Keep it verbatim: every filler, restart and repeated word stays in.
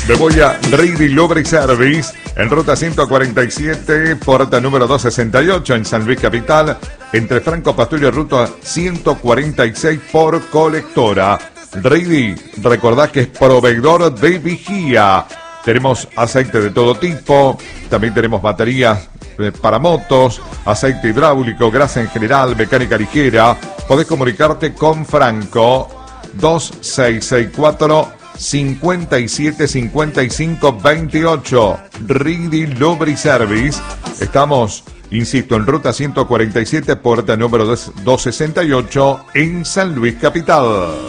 Me voy a Ready Lubricity Service en ruta ciento cuarenta y siete, puerta número doscientos sesenta y ocho en San Luis Capital, entre Franco Pasturio, ruta ciento cuarenta y seis por Colectora. Ready, recordad que es proveedor de vigía. Tenemos aceite de todo tipo, también tenemos baterías para motos, aceite hidráulico, grasa en general, mecánica ligera. Podés comunicarte con Franco dos seis seis cuatro, cinco siete cinco cinco dos ocho. Ready Lubricity Service. Estamos, insisto, en ruta ciento cuarenta y siete, puerta número doscientos sesenta y ocho en San Luis Capital.